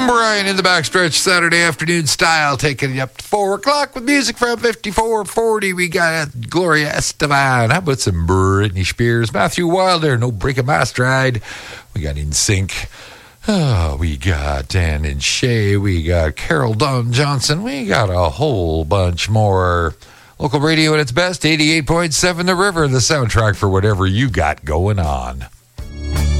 Brian in the backstretch, Saturday afternoon style, taking you up to 4 o'clock with music from 5440. We got Gloria Estefan. How about some Britney Spears? Matthew Wilder, No Breaking My Stride. We got In Sync. Oh, we got Dan and Shay. We got Carol Dawn Johnson. We got a whole bunch more. Local radio at its best, 88.7 The River, the soundtrack for whatever you got going on.